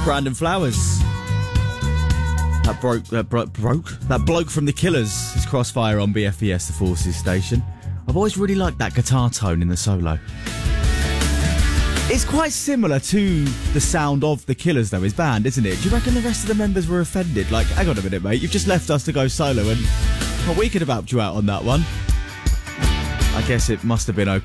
Brandon Flowers. That bloke from The Killers is Crossfire on BFES, the Forces station. I've always really liked that guitar tone in the solo. It's quite similar to the sound of The Killers, though, his band, isn't it? Do you reckon the rest of the members were offended? Like, hang on a minute, mate, you've just left us to go solo, and well, we could have helped you out on that one. I guess it must have been okay.